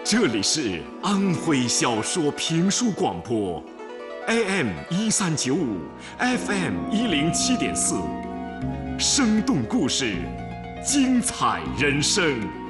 这里是安徽小说评书广播 ，AM1395 ，FM107.4，生动故事，精彩人生。